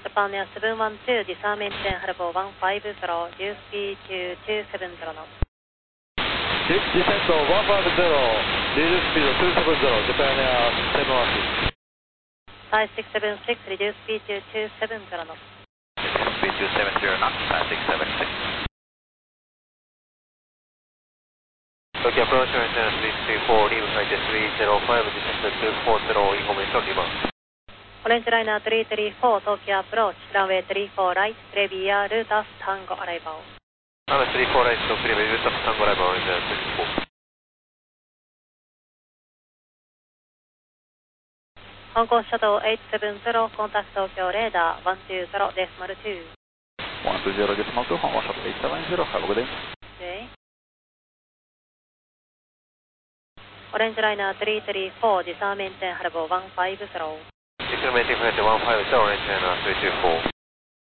Japan Air 712, disarm engine Harbour 150, due speed to 270 knots. Descent 150, reduce speed 270, Japan Air 716. 5676, reduce speed to 270 knots. Speed 270 knots, 5676. Tokyo approach, maintain 334, leave flight 305, descent 240, information rebound. Orange Liner 334, Tokyo approach, runway 34 right, clear via Lotus Tango arrival. Runway 34 right, clear via Lotus Tango arrival, orange 34. Hong Kong Shuttle 870, contact Tokyo radar 120.2. 120.2, Hong Kong Shuttle 870, have a good day. Okay. Orange Liner 334, disarm engine Harbour 150. Incrementing flight 150, orange Liner 324.